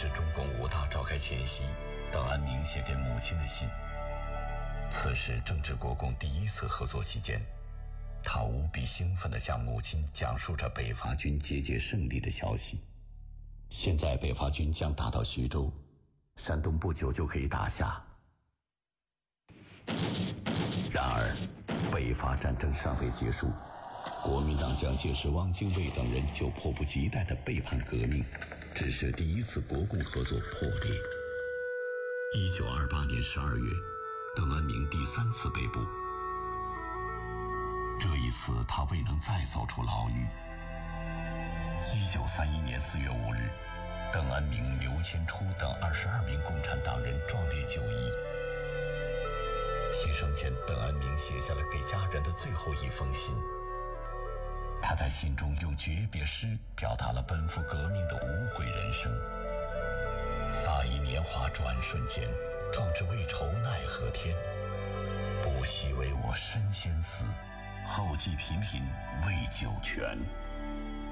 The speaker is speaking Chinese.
是中共5大召开前夕，邓安明写给母亲的信。此时正值国共第1次合作期间，他无比兴奋地向母亲讲述着北伐军节节胜利的消息。现在北伐军将打到徐州，山东不久就可以打下。然而，北伐战争尚未结束，国民党蒋介石、汪精卫等人就迫不及待地背叛革命，致使第1次国共合作破裂。1928年12月，邓恩铭第3次被捕。这一次他未能再走出牢狱。1931年4月5日，邓恩铭、刘千初等22名共产党人壮烈就义。牺牲前，邓恩铭写下了给家人的最后一封信。他在信中用诀别诗表达了奔赴革命的无悔人生。洒以年华转瞬间，壮志未酬奈何天。不惜为我身先死，后继频频为九泉。